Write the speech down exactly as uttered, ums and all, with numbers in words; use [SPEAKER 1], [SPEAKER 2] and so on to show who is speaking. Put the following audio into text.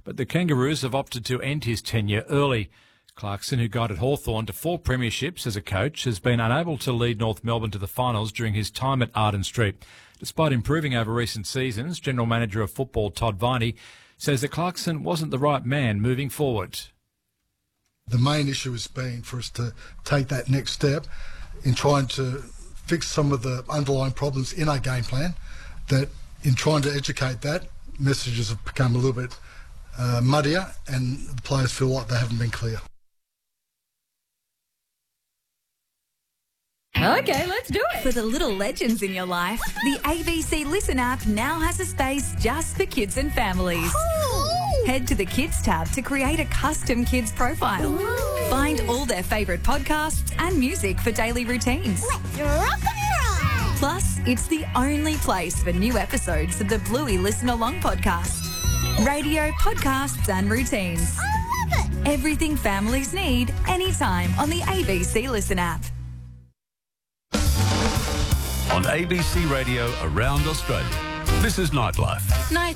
[SPEAKER 1] but the Kangaroos have opted to end his tenure early. Clarkson, who guided Hawthorn to four premierships as a coach, has been unable to lead North Melbourne to the finals during his time at Arden Street. Despite improving over recent seasons, General Manager of Football Todd Viney says that Clarkson wasn't the right man moving forward.
[SPEAKER 2] The main issue has been for us to take that next step in trying to fix some of the underlying problems in our game plan, that in trying to educate that, messages have become a little bit uh, muddier and the players feel like they haven't been clear.
[SPEAKER 3] Okay, let's do it. For the little legends in your life, the A B C Listen app now has a space just for kids and families. Ooh. Head to the Kids tab to create a custom kids profile. Ooh. Find all their favourite podcasts and music for daily routines.
[SPEAKER 4] Let's rock and roll.
[SPEAKER 3] Plus, it's the only place for new episodes of the Bluey Listen Along podcast. Radio, podcasts and routines.
[SPEAKER 4] I love it.
[SPEAKER 3] Everything families need, anytime on the A B C Listen app.
[SPEAKER 5] On A B C Radio around Australia, this is Nightlife.
[SPEAKER 3] Night.